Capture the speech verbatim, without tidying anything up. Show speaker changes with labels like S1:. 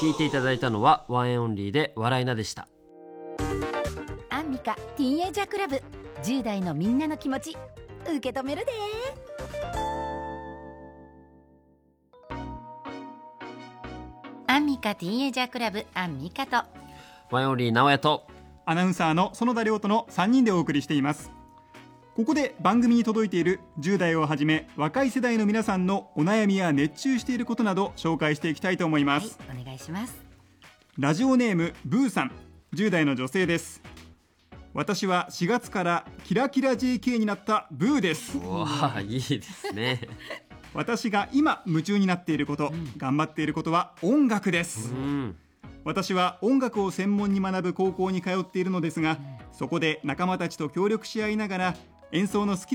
S1: 聞いていただいたのはワンエンオンリーで笑いなでした。
S2: アンミカティーンエイジャークラブ、じゅう代のみんなの気持ち受け止めるで。アンミカティーンエイジャークラブ、アンミカと
S1: ワンエンオンリー直哉と
S3: アナウンサーの園田亮とのさんにんでお送りしています。ここで番組に届いているじゅう代をはじめ若い世代の皆さんのお悩みや熱中していることなど紹介していきたいと思います。
S2: はい、お願いします。
S3: ラジオネームブーさん、じゅう代の女性です。私はしがつからキラキラ ジェーケー になったブーです。
S1: うわいいですね
S3: 私が今夢中になっていること、うん、頑張っていることは音楽です、うん、私は音楽を専門に学ぶ高校に通っているのですが、うん、そこで仲間たちと協力し合いながら演奏のスキル